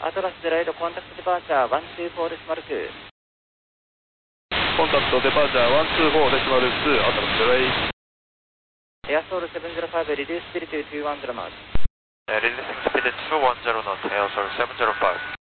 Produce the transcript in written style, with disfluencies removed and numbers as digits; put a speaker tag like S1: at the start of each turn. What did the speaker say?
S1: アトラスデライドコンタクトデパーチャー124デシマル2。
S2: コンタクトデパーチャー124デシマル2、アトラスデライ。
S1: エアソール705、リデューススピリット210ノート。
S3: Reducing speed 210 knots, Air Soul 705.